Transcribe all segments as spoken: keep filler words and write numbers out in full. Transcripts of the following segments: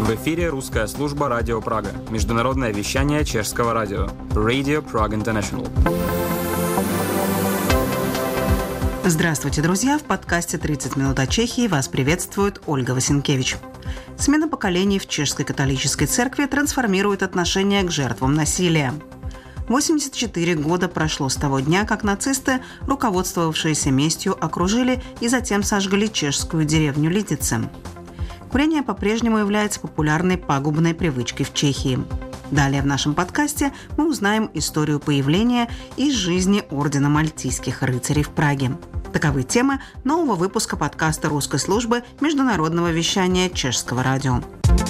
В эфире русская служба «Радио Прага», международное вещание чешского радио Radio Prague International. Здравствуйте, друзья! В подкасте «тридцать минут о Чехии» вас приветствует Ольга Васенкевич. Смена поколений в Чешской католической церкви трансформирует отношение к жертвам насилия. восемьдесят четыре года прошло с того дня, как нацисты, руководствовавшиеся местью, окружили и затем сожгли чешскую деревню Лидице. Курение по-прежнему является популярной пагубной привычкой в Чехии. Далее в нашем подкасте мы узнаем историю появления и жизни Ордена Мальтийских рыцарей в Праге. Таковы темы нового выпуска подкаста русской службы международного вещания чешского радио.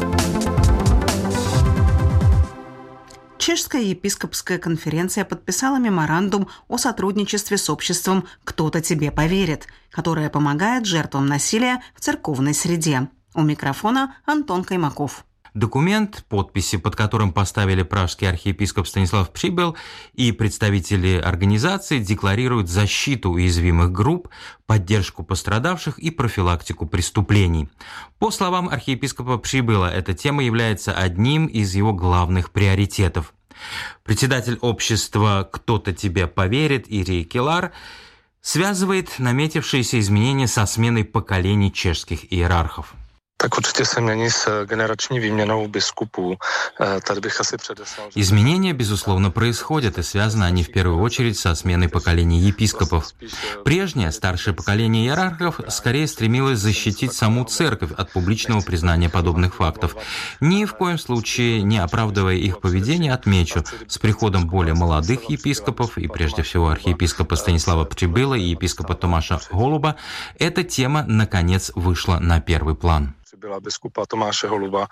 Чешская епископская конференция подписала меморандум о сотрудничестве с обществом «Кто-то тебе поверит», которое помогает жертвам насилия в церковной среде. У микрофона Антон Каймаков. Документ, подписи под которым поставили пражский архиепископ Станислав Přibylь и представители организации, декларируют защиту уязвимых групп, поддержку пострадавших и профилактику преступлений. По словам архиепископа Přibyle, эта тема является одним из его главных приоритетов. Председатель общества «Кто-то тебе поверит» Ири Келар связывает наметившиеся изменения со сменой поколений чешских иерархов. Tak určitě se mění s generační výměnou biskupů. Tady bych asi předeslal... Изменения, безусловно, происходят, и связаны они в первую очередь со сменой поколений епископов. Прежнее, старшее поколение иерархов скорее стремилось защитить саму церковь от публичного признания подобных фактов. Ни в коем случае, не оправдывая их поведение, отмечу, с приходом более молодых епископов, и прежде всего архиепископа Станислава Přibyle и епископа Томаша Голуба, эта тема, наконец, вышла на первый план. Byla biskupa Tomáše Holuba,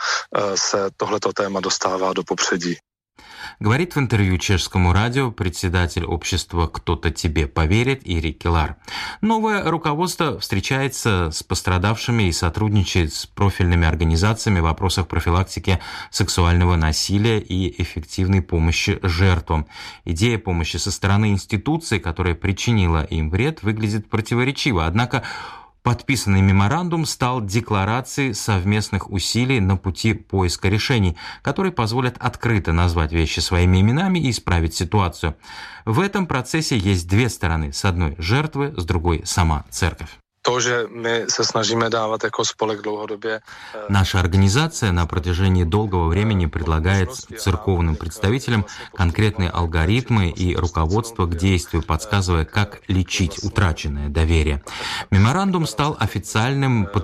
se tohleto téma dostává do popředí. Говорит в интервью чешскому радио председатель общества «Кто-то тебе поверит» Ири Келар. Новое руководство встречается с пострадавшими и сотрудничает с профильными организациями в вопросах профилактики сексуального насилия и эффективной помощи жертвам. Идея помощи со стороны институции, которая причинила им вред, выглядит противоречиво, однако подписанный меморандум стал декларацией совместных усилий на пути поиска решений, которые позволят открыто назвать вещи своими именами и исправить ситуацию. В этом процессе есть две стороны. С одной – жертвы, с другой – сама церковь. To, že my se snažíme dávat jako spolek dlouhodobě. Наша организация на протяжении долгого времени предлагает церковным представителям конкретные алгоритмы и руководство к действию, подсказывая, как лечить утраченное доверие. Меморандум стал официальным